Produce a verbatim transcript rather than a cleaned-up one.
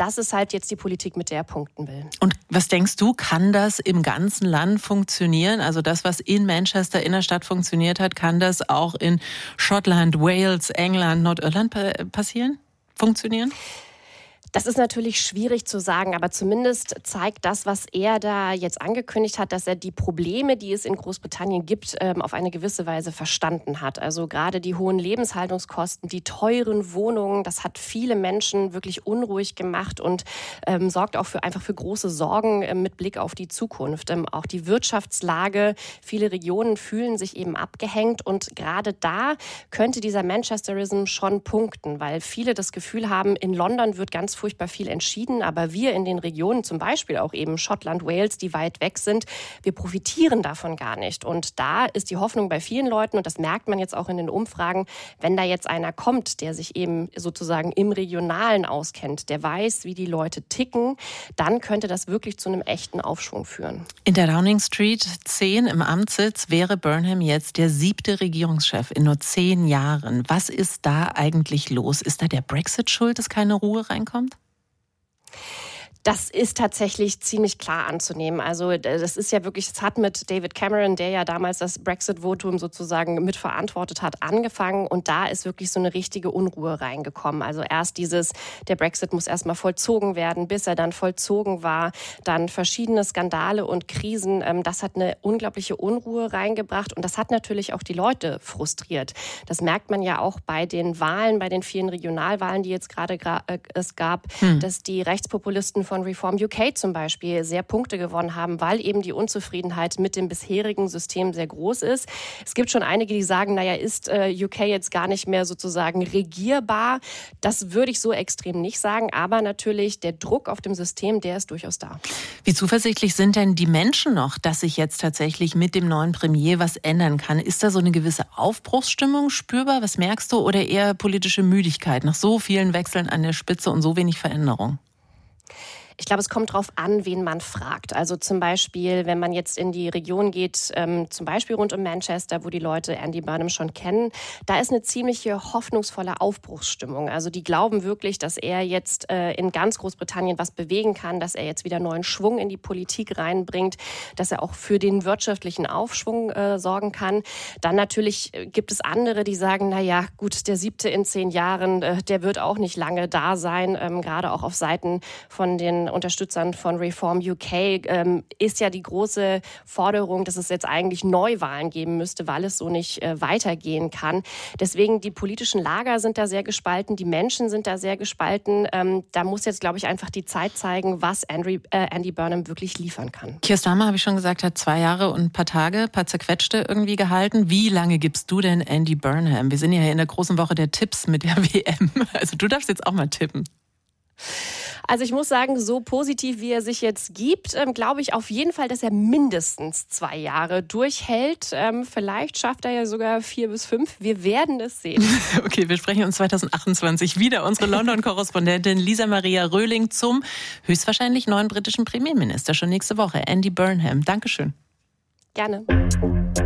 das ist halt jetzt die Politik, mit der er punkten will. Und was denkst du, kann das im ganzen Land funktionieren? Also das, was in Manchester Innerstadt funktioniert hat, kann das auch in Schottland, Wales, England, Nordirland passieren? Funktionieren? Das ist natürlich schwierig zu sagen, aber zumindest zeigt das, was er da jetzt angekündigt hat, dass er die Probleme, die es in Großbritannien gibt, auf eine gewisse Weise verstanden hat. Also gerade die hohen Lebenshaltungskosten, die teuren Wohnungen, das hat viele Menschen wirklich unruhig gemacht und ähm, sorgt auch für einfach für große Sorgen äh, mit Blick auf die Zukunft. Ähm, auch die Wirtschaftslage, viele Regionen fühlen sich eben abgehängt und gerade da könnte dieser Manchesterism schon punkten, weil viele das Gefühl haben, in London wird ganz furchtbar viel entschieden, aber wir in den Regionen, zum Beispiel auch eben Schottland, Wales, die weit weg sind, wir profitieren davon gar nicht. Und da ist die Hoffnung bei vielen Leuten, und das merkt man jetzt auch in den Umfragen, wenn da jetzt einer kommt, der sich eben sozusagen im Regionalen auskennt, der weiß, wie die Leute ticken, dann könnte das wirklich zu einem echten Aufschwung führen. In der Downing Street zehn im Amtssitz wäre Burnham jetzt der siebte Regierungschef in nur zehn Jahren. Was ist da eigentlich los? Ist da der Brexit schuld, dass keine Ruhe reinkommt? Das ist tatsächlich ziemlich klar anzunehmen. Also das ist ja wirklich, es hat mit David Cameron, der ja damals das Brexit-Votum sozusagen mitverantwortet hat, angefangen. Und da ist wirklich so eine richtige Unruhe reingekommen. Also erst dieses, der Brexit muss erstmal vollzogen werden, bis er dann vollzogen war. Dann verschiedene Skandale und Krisen. Das hat eine unglaubliche Unruhe reingebracht. Und das hat natürlich auch die Leute frustriert. Das merkt man ja auch bei den Wahlen, bei den vielen Regionalwahlen, die jetzt gerade gra- äh, es gab, hm. dass die Rechtspopulisten von Reform U K zum Beispiel sehr Punkte gewonnen haben, weil eben die Unzufriedenheit mit dem bisherigen System sehr groß ist. Es gibt schon einige, die sagen, naja, ist äh, U K jetzt gar nicht mehr sozusagen regierbar? Das würde ich so extrem nicht sagen, aber natürlich der Druck auf dem System, der ist durchaus da. Wie zuversichtlich sind denn die Menschen noch, dass sich jetzt tatsächlich mit dem neuen Premier was ändern kann? Ist da so eine gewisse Aufbruchsstimmung spürbar? Was merkst du? Oder eher politische Müdigkeit nach so vielen Wechseln an der Spitze und so wenig Veränderung? Ich glaube, es kommt darauf an, wen man fragt. Also zum Beispiel, wenn man jetzt in die Region geht, ähm, zum Beispiel rund um Manchester, wo die Leute Andy Burnham schon kennen, da ist eine ziemliche hoffnungsvolle Aufbruchsstimmung. Also die glauben wirklich, dass er jetzt äh, in ganz Großbritannien was bewegen kann, dass er jetzt wieder neuen Schwung in die Politik reinbringt, dass er auch für den wirtschaftlichen Aufschwung äh, sorgen kann. Dann natürlich gibt es andere, die sagen, na ja, gut, der siebte in zehn Jahren, äh, der wird auch nicht lange da sein, ähm, gerade auch auf Seiten von den Unterstützern von Reform U K ähm, ist ja die große Forderung, dass es jetzt eigentlich Neuwahlen geben müsste, weil es so nicht äh, weitergehen kann. Deswegen die politischen Lager sind da sehr gespalten, die Menschen sind da sehr gespalten. Ähm, da muss jetzt, glaube ich, einfach die Zeit zeigen, was Andy, äh, Andy Burnham wirklich liefern kann. Keir Starmer, habe ich schon gesagt, hat zwei Jahre und ein paar Tage, ein paar zerquetschte irgendwie gehalten. Wie lange gibst du denn Andy Burnham? Wir sind ja hier in der großen Woche der Tipps mit der W M. Also du darfst jetzt auch mal tippen. Also ich muss sagen, so positiv wie er sich jetzt gibt, ähm, glaube ich auf jeden Fall, dass er mindestens zwei Jahre durchhält. Ähm, vielleicht schafft er ja sogar vier bis fünf. Wir werden es sehen. Okay, wir sprechen uns zwanzig achtundzwanzig wieder. Unsere London-Korrespondentin Lisa Maria Röhling zum höchstwahrscheinlich neuen britischen Premierminister schon nächste Woche, Andy Burnham. Dankeschön. Gerne.